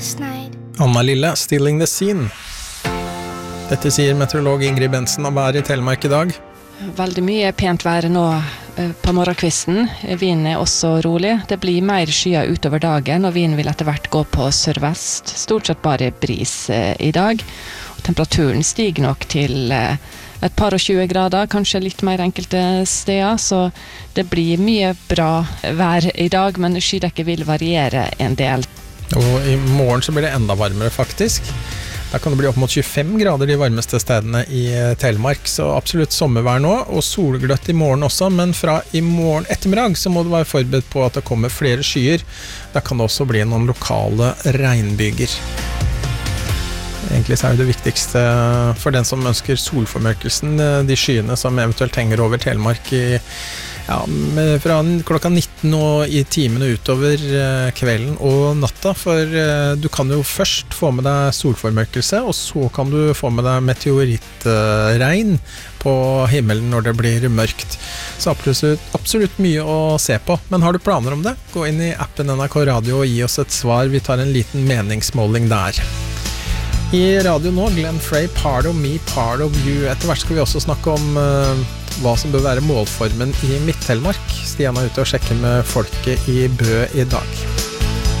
sneid. Anna Lille, Stilling the Scene. Dette sier meteorolog Ingrid Bensen om været i Telemark i dag. Veldig mye pent vær nå på morgenkvisten. Vinden også rolig. Det blir mer skyer utover dagen, og vinden vil etter hvert gå på sørvest. Stort sett bare bris i dag. Og temperaturen stiger nok til et par og 20 grader, kanskje litt mer enkelte steder, så det blir mye bra vær i dag, men skydekket vil variere en del. Og i morgen så blir det enda varmere faktisk. Da kan det bli opp mot 25 grader de varmeste stedene i Telemark, så absolutt sommervær nå, og solgløtt i morgen også, men fra i morgen ettermiddag så må du være forberedt på at det kommer flere skyer. Da kan det også bli noen lokale regnbyger. Egentlig så er det viktigste for den som ønsker solformørkelsen, de skyene som eventuelt henger over Telemark fra klokka 19 og i timene utover kvelden og natta, for du kan jo først få med deg solformørkelse, og så kan du få med deg meteorittregn på himmelen når det blir mørkt. Så absolutt mye å se på, men har du planer om det? Gå inn i appen NRK Radio og gi oss et svar, vi tar en liten meningsmåling der. I radio nå, Glenn Frey, Part of Me, Part of You. Etter hvert skal vi også snakke om hva som bør være målformen i Midt-Telemark. Stian er ute og sjekker med folket i Bø i dag.